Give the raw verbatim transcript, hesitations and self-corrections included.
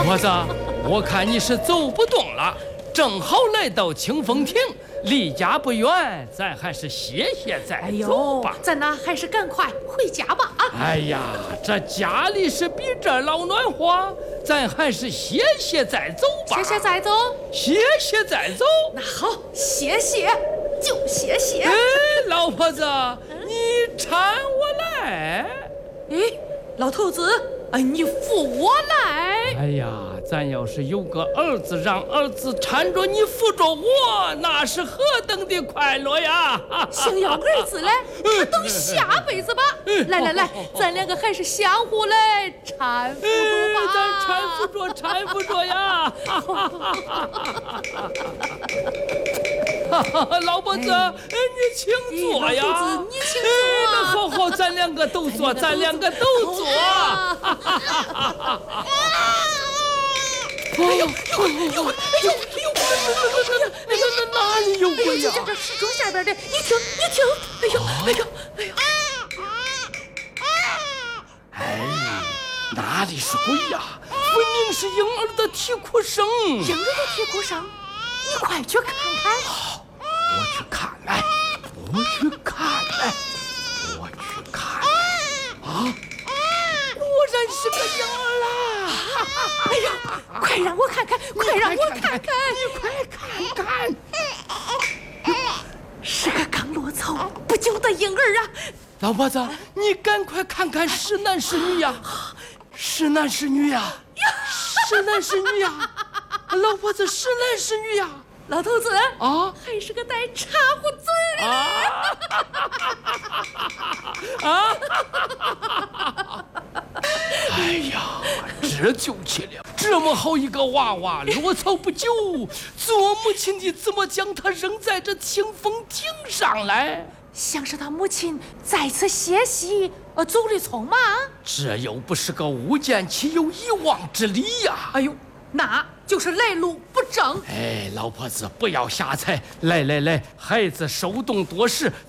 婆子，我看你是走不动了，正好来到清风亭，离家不远，咱还是歇歇再走吧。 哎、咱呐还是赶快回家吧啊！ 哎呀，这家里是比这儿老暖和，咱还是歇歇再走吧。 歇歇再走， 歇歇再走。 那好，歇歇就歇歇。 哎，老婆子，你搀我来。 哎，老头子，哎，你扶我来。 哎呀，咱要是有个儿子，让儿子搀着你扶着我，那是何等的快乐呀！ 想要儿子嘞，那等下辈子吧。来来来，咱两个还是相互来搀扶着吧。 咱搀扶着，搀扶着呀！老婆子，哎，你请坐呀！ 老头子，你请坐。 哎，那好好，咱两个都坐，咱两个都坐。哎呦呦呦呦呦呦！那那那哪里有鬼呀？ 就在这石钟下边的，你听，你听！哎呦哎呦哎呦！ 哎，哪里是鬼呀？分明是婴儿的啼哭声。 婴儿的啼哭声，你快去看看。 好，我去看来，我去看来，我去看。啊！果然是个婴儿啊！ 哎呀，快让我看看，快让我看看， 你快看看， 是个刚落草不久的婴儿啊！ 老婆子，你赶快看看是男是女呀？是男是女呀？是男是女呀？老婆子，是男是女呀？ 老头子啊， 还是个带茶壶嘴的啊！啊！哎呀，这就奇了！这么好一个娃娃，落草不久，做母亲的怎么将他扔在这清风亭上来？ 像是他母亲再次歇息，呃，走的匆忙。 这又不是个物件，岂有遗忘之理呀？ 哎呦，那就是来路不正。 哎，老婆子，不要瞎猜！来来来，孩子手动多时。